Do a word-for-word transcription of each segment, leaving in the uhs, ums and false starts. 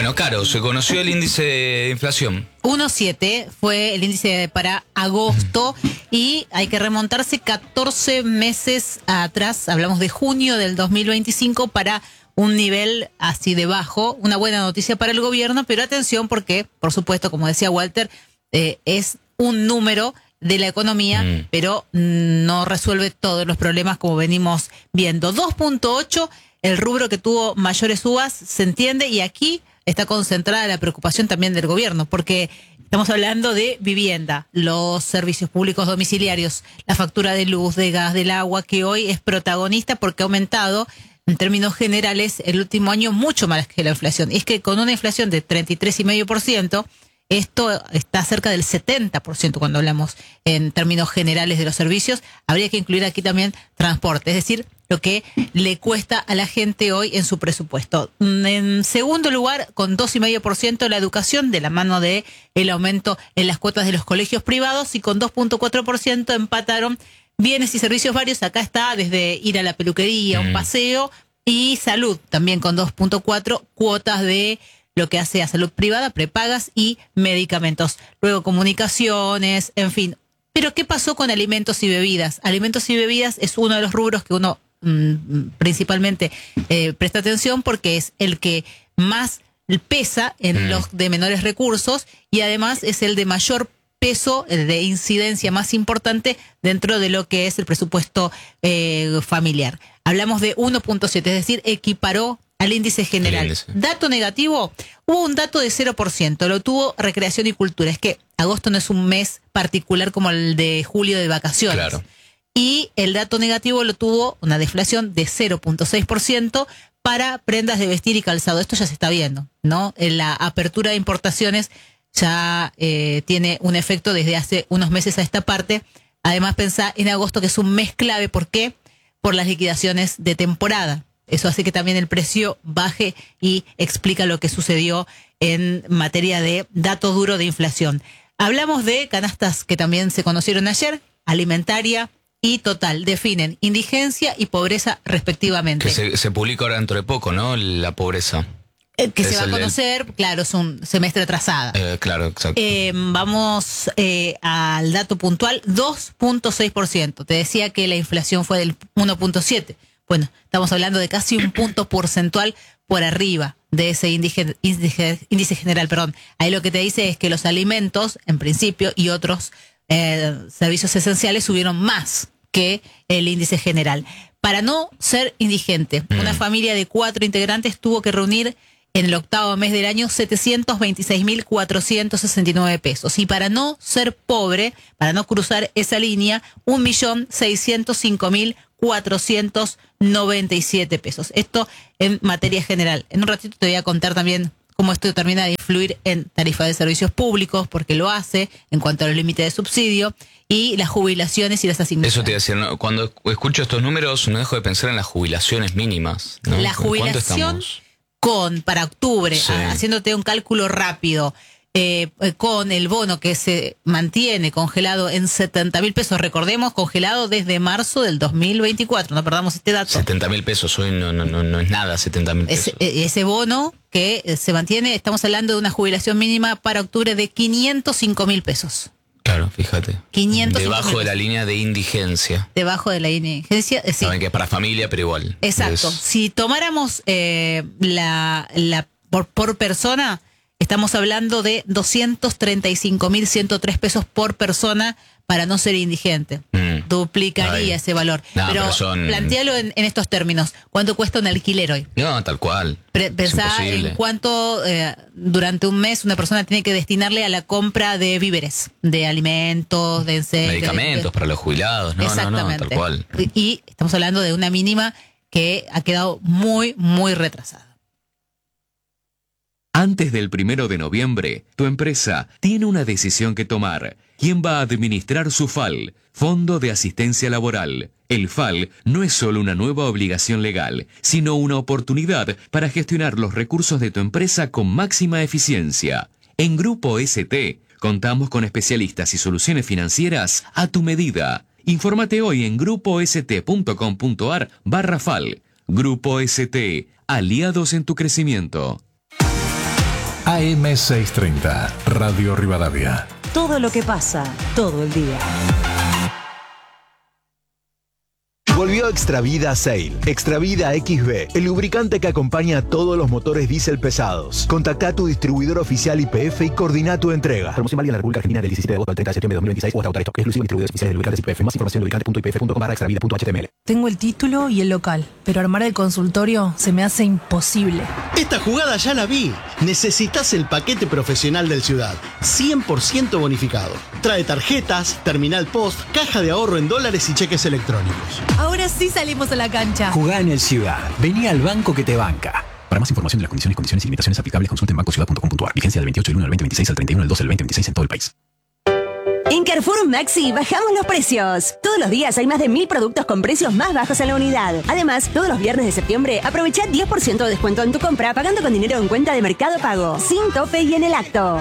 Bueno, Caro, se conoció el índice de inflación. uno coma siete fue el índice para agosto y hay que remontarse catorce meses atrás, hablamos de junio del dos mil veinticinco, para un nivel así de bajo. Una buena noticia para el gobierno, pero atención porque, por supuesto, como decía Walter, eh, es un número de la economía, mm. pero no resuelve todos los problemas como venimos viendo. dos punto ocho, el rubro que tuvo mayores subas, se entiende, y aquí está concentrada la preocupación también del gobierno, porque estamos hablando de vivienda, los servicios públicos domiciliarios, la factura de luz, de gas, del agua, que hoy es protagonista porque ha aumentado en términos generales el último año mucho más que la inflación. Y es que con una inflación de treinta y tres coma cinco por ciento, esto está cerca del setenta por ciento cuando hablamos en términos generales de los servicios. Habría que incluir aquí también transporte, es decir, lo que le cuesta a la gente hoy en su presupuesto. En segundo lugar, con dos coma cinco por ciento la educación, de la mano de el aumento en las cuotas de los colegios privados, y con dos punto cuatro por ciento empataron bienes y servicios varios. Acá está desde ir a la peluquería, mm. un paseo, y salud, también con dos punto cuatro, cuotas de lo que hace a salud privada, prepagas y medicamentos. Luego comunicaciones, en fin. Pero ¿qué pasó con alimentos y bebidas? Alimentos y bebidas es uno de los rubros que uno mmm, principalmente eh, presta atención, porque es el que más pesa en mm. los de menores recursos, y además es el de mayor peso, el de incidencia más importante dentro de lo que es el presupuesto eh, familiar. Hablamos de uno punto siete, es decir, equiparó al índice general. Índice. Dato negativo, hubo un dato de cero por ciento, lo tuvo recreación y cultura. Es que agosto no es un mes particular como el de julio de vacaciones. Claro. Y el dato negativo lo tuvo una deflación de cero punto seis por ciento para prendas de vestir y calzado. Esto ya se está viendo, ¿no? En la apertura de importaciones ya eh, tiene un efecto desde hace unos meses a esta parte. Además, pensá en agosto, que es un mes clave. ¿Por qué? Por las liquidaciones de temporada. Eso hace que también el precio baje y explica lo que sucedió en materia de dato duro de inflación. Hablamos de canastas que también se conocieron ayer, alimentaria y total. Definen indigencia y pobreza respectivamente. Que se, se publica ahora dentro de poco, ¿no? La pobreza. Eh, que es se va a conocer, el... claro, es un semestre atrasada. Eh, claro, exacto. Eh, vamos eh, al dato puntual, dos punto seis por ciento. Te decía que la inflación fue del uno punto siete. Bueno, estamos hablando de casi un punto porcentual por arriba de ese índice, índice, índice general, perdón. Ahí lo que te dice es que los alimentos, en principio, y otros eh, servicios esenciales subieron más que el índice general. Para no ser indigente, mm. una familia de cuatro integrantes tuvo que reunir en el octavo mes del año setecientos veintiséis mil cuatrocientos sesenta y nueve pesos. Y para no ser pobre, para no cruzar esa línea, un millón seiscientos cinco mil cuatrocientos noventa y siete pesos. Esto en materia general. En un ratito te voy a contar también cómo esto termina de influir en tarifa de servicios públicos, porque lo hace en cuanto a los límites de subsidio, y las jubilaciones y las asignaciones. Eso te iba a decir, ¿no? Cuando escucho estos números no dejo de pensar en las jubilaciones mínimas, ¿no? La jubilación con, para octubre, sí. a, haciéndote un cálculo rápido, eh, con el bono que se mantiene congelado en setenta mil pesos, recordemos, congelado desde marzo del dos mil veinticuatro, no perdamos este dato. setenta mil pesos hoy no, no, no, no es nada, setenta mil pesos. Ese, ese bono que se mantiene, estamos hablando de una jubilación mínima para octubre de quinientos cinco mil pesos. Claro, fíjate. quinientos Debajo de la línea de indigencia. Debajo de la indigencia, sí. Saben que es para familia, pero igual. Exacto. Es... Si tomáramos eh, la, la por, por persona, estamos hablando de doscientos treinta y cinco mil ciento tres pesos por persona para no ser indigente. Mm. Duplicaría Ay. ese valor. No, pero pero son... plantéalo en, en estos términos. ¿Cuánto cuesta un alquiler hoy? No, tal cual. Pre pensá en cuánto eh, durante un mes una persona tiene que destinarle a la compra de víveres, de alimentos, de medicamentos de, de... para los jubilados. No, Exactamente. No, no, tal cual. Y estamos hablando de una mínima que ha quedado muy, muy retrasada. Antes del primero de noviembre, tu empresa tiene una decisión que tomar. ¿Quién va a administrar su F A L? Fondo de Asistencia Laboral. El F A L no es solo una nueva obligación legal, sino una oportunidad para gestionar los recursos de tu empresa con máxima eficiencia. En Grupo S T, contamos con especialistas y soluciones financieras a tu medida. Infórmate hoy en grupost.com.ar barra F A L. Grupo S T, aliados en tu crecimiento. A M seiscientos treinta, Radio Rivadavia. Todo lo que pasa, todo el día. Volvió Extravida Sail. Extravida X B, el lubricante que acompaña a todos los motores diésel pesados. Contacta a tu distribuidor oficial Y P F y coordina tu entrega. Promoción válida en la República Argentina del diecisiete de agosto al treinta de septiembre de dos mil veintiséis o hasta agotar stock. Exclusivo distribuidores oficiales de lubricantes Y P F. Más información en lubricante punto i p f punto com barra extravida punto h t m l. Tengo el título y el local, pero armar el consultorio se me hace imposible. Esta jugada ya la vi. Necesitas el paquete profesional del Ciudad. cien por ciento bonificado. Trae tarjetas, terminal post, caja de ahorro en dólares y cheques electrónicos. Ahora sí salimos a la cancha. Jugá en el Ciudad. Vení al banco que te banca. Para más información de las condiciones, condiciones y limitaciones aplicables, consulte en banco ciudad punto com punto a r. Vigencia del veintiocho del uno del veinte veintiséis al treinta y uno del dos del veinte veintiséis en todo el país. En Carrefour Maxi bajamos los precios. Todos los días hay más de mil productos con precios más bajos en la unidad. Además, todos los viernes de septiembre aprovecha diez por ciento de descuento en tu compra pagando con dinero en cuenta de Mercado Pago, sin tope y en el acto.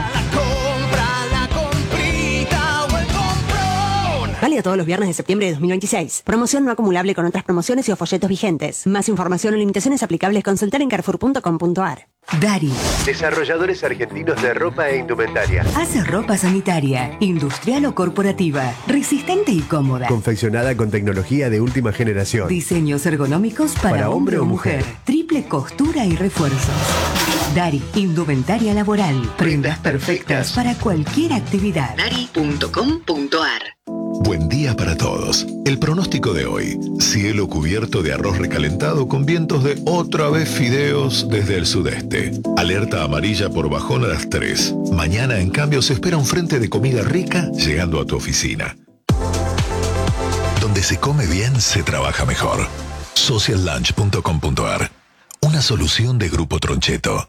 Válido todos los viernes de septiembre de dos mil veintiséis. Promoción no acumulable con otras promociones y o folletos vigentes. Más información o limitaciones aplicables consultar en carrefour punto com punto a r. Dari. Desarrolladores argentinos de ropa e indumentaria. Hace ropa sanitaria, industrial o corporativa, resistente y cómoda. Confeccionada con tecnología de última generación. Diseños ergonómicos para, para hombre o mujer. mujer. Triple costura y refuerzos. Dari, indumentaria laboral. Prendas perfectas para cualquier actividad. Dari punto com punto a r. Buen día para todos. El pronóstico de hoy. Cielo cubierto de arroz recalentado con vientos de otra vez fideos desde el sudeste. Alerta amarilla por bajón a las tres. Mañana, en cambio, se espera un frente de comida rica llegando a tu oficina. Donde se come bien, se trabaja mejor. social lunch punto com punto a r. Una solución de Grupo Troncheto.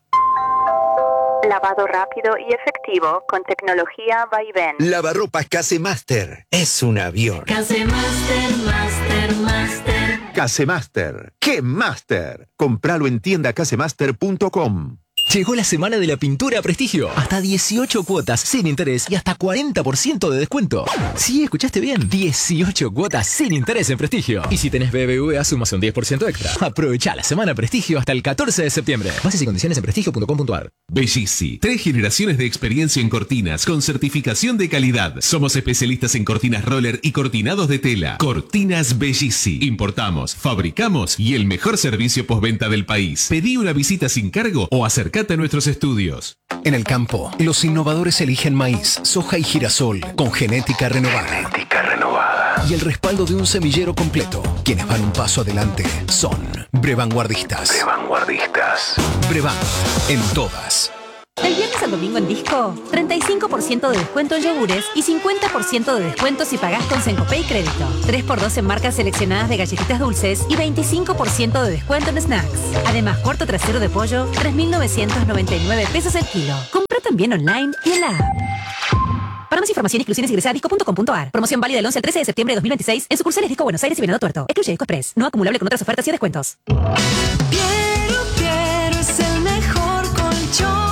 Lavado rápido y efectivo con tecnología Vaivén. Lavarropas Casemaster. Es un avión. Casemaster, Master, Master. Casemaster. ¡Qué Master! Compralo en tienda casemaster punto com. Llegó la semana de la pintura a Prestigio. Hasta dieciocho cuotas sin interés y hasta cuarenta por ciento de descuento. Sí, escuchaste bien. dieciocho cuotas sin interés en Prestigio. Y si tenés B B V A, sumas un diez por ciento extra. Aprovecha la semana Prestigio hasta el catorce de septiembre. Bases y condiciones en prestigio punto com punto a r. Bellisi. Tres generaciones de experiencia en cortinas con certificación de calidad. Somos especialistas en cortinas roller y cortinados de tela. Cortinas Bellisi. Importamos, fabricamos y el mejor servicio postventa del país. Pedí una visita sin cargo o acercate a nuestros estudios. En el campo, los innovadores eligen maíz, soja y girasol con genética renovada. Genética renovada. Y el respaldo de un semillero completo. Quienes van un paso adelante son Brevanguardistas. Brevanguardistas. Brevan, en todas. Del viernes al domingo en Disco, treinta y cinco por ciento de descuento en yogures y cincuenta por ciento de descuento si pagás con Sencopay Crédito. tres por dos en marcas seleccionadas de galletitas dulces y veinticinco por ciento de descuento en snacks. Además, cuarto trasero de pollo, tres mil novecientos noventa y nueve pesos el kilo. Compra también online y en la app. Para más información y exclusiones ingresa a disco punto com punto a r. Promoción válida del once al trece de septiembre de dos mil veintiséis en sucursales Disco Buenos Aires y Venado Tuerto. Excluye Disco Express. No acumulable con otras ofertas y descuentos. Quiero, quiero es el mejor colchón.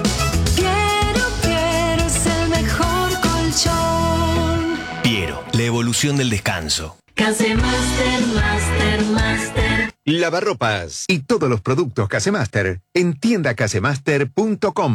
Piero, la evolución del descanso. Casemaster, Master, Master. Lavarropas y todos los productos Casemaster en tienda casemaster punto com.